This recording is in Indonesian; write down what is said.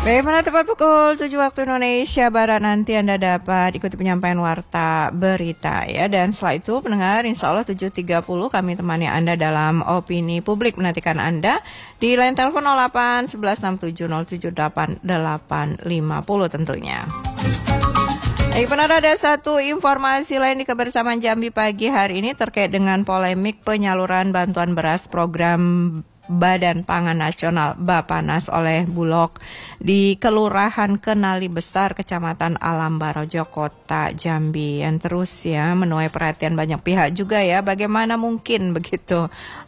Bagaimana tepat pukul 7 waktu Indonesia Barat nanti Anda dapat ikuti penyampaian warta berita ya. Dan setelah itu pendengar insya Allah 7.30 kami temani Anda dalam opini publik menantikan Anda di line telepon 08 11 67 07 88 50 tentunya. Baik, pendengar, ada satu informasi lain di Kebersamaan Jambi pagi hari ini terkait dengan polemik penyaluran bantuan beras program Badan Pangan Nasional Bapanas oleh Bulog di Kelurahan Kenali Besar, Kecamatan Alam Barojo, Kota Jambi, yang terus ya menuai perhatian banyak pihak juga ya. Bagaimana mungkin begitu